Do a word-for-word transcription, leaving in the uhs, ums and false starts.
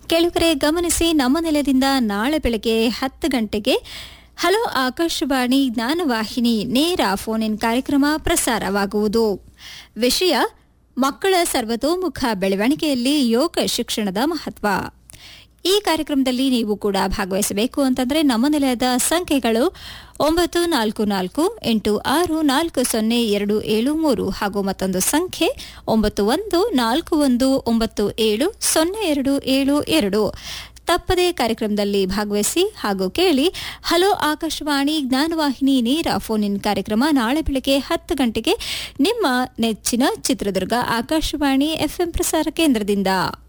ಕೇಳುಗರೆ ಗಮನಿಸಿ, ನಮ್ಮ ನೆಲದಿಂದ ನಾಳೆ ಬೆಳಗ್ಗೆ ಹತ್ತು ಗಂಟೆಗೆ ಹಲೋ ಆಕಾಶವಾಣಿ ಜ್ಞಾನವಾಹಿನಿ ನೇರ ಫೋನ್ ಇನ್ ಕಾರ್ಯಕ್ರಮ ಪ್ರಸಾರವಾಗುವುದು. ವಿಷಯ ಮಕ್ಕಳ ಸರ್ವತೋಮುಖ ಬೆಳವಣಿಗೆಯಲ್ಲಿ ಯೋಗ ಶಿಕ್ಷಣದ ಮಹತ್ವ. ಈ ಕಾರ್ಯಕ್ರಮದಲ್ಲಿ ನೀವು ಕೂಡ ಭಾಗವಹಿಸಬೇಕು ಅಂತಂದ್ರೆ ನಮ್ಮ ನಿಲಯದ ಸಂಖ್ಯೆಗಳು ಒಂಬತ್ತು ನಾಲ್ಕು ನಾಲ್ಕು ಎಂಟು ಆರು ನಾಲ್ಕು ಸೊನ್ನೆ ಎರಡು ಏಳು ಮೂರು ಹಾಗೂ ಮತ್ತೊಂದು ಸಂಖ್ಯೆ ಒಂಬತ್ತು ಒಂದು ನಾಲ್ಕು ಒಂದು ಒಂಬತ್ತು ಏಳು ಸೊನ್ನೆ ಎರಡು ಏಳು ಎರಡು. ತಪ್ಪದೇ ಕಾರ್ಯಕ್ರಮದಲ್ಲಿ ಭಾಗವಹಿಸಿ ಹಾಗೂ ಕೇಳಿ ಹಲೋ ಆಕಾಶವಾಣಿ ಜ್ಞಾನವಾಹಿನಿ ನೇರ ಫೋನ್ ಇನ್ ಕಾರ್ಯಕ್ರಮ ನಾಳೆ ಬೆಳಗ್ಗೆ ಹತ್ತು ಗಂಟೆಗೆ ನಿಮ್ಮ ನೆಚ್ಚಿನ ಚಿತ್ರದುರ್ಗ ಆಕಾಶವಾಣಿ ಎಫ್ಎಂ ಪ್ರಸಾರ ಕೇಂದ್ರದಿಂದ.